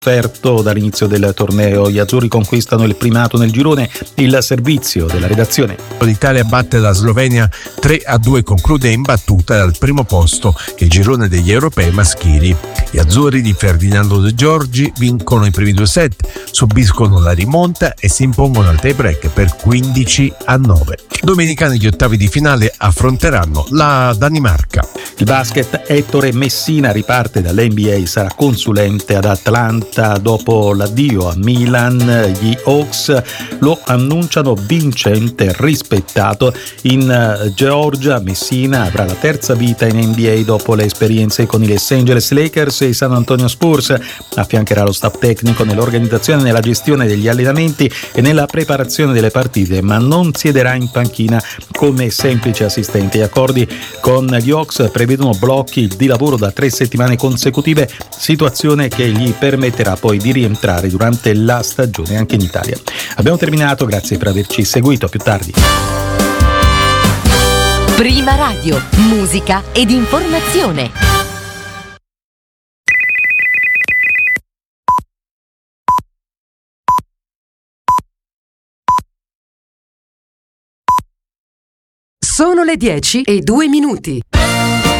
offerto dall'inizio del torneo. Gli azzurri conquistano il primato nel girone. Il servizio della redazione. L'Italia batte la Slovenia 3-2, conclude imbattuta al primo posto il girone degli europei maschili. Gli azzurri di Ferdinando De Giorgi vincono i primi 2 set, subiscono la rimonta e si impongono al tie break per 15-9. Domenica negli ottavi di finale affronteranno la Danimarca. Il basket, Ettore Messina riparte dall'NBA, sarà consulente ad Atlanta dopo l'addio a Milan. Gli Hawks lo annunciano vincente e rispettato in Georgia. Messina avrà la terza vita in NBA dopo le esperienze con i Los Angeles Lakers e i San Antonio Spurs. Affiancherà lo staff tecnico nell'organizzazione, nella gestione degli allenamenti e nella preparazione delle partite, ma non siederà in panchina come semplice assistente. Gli accordi con gli Hawks prevedono blocchi di lavoro da 3 settimane consecutive, situazione che gli permetterà poi di rientrare durante la stagione anche in Italia. Abbiamo terminato, grazie per averci seguito, a più tardi. Prima Radio, musica ed informazione. Sono le 10:02.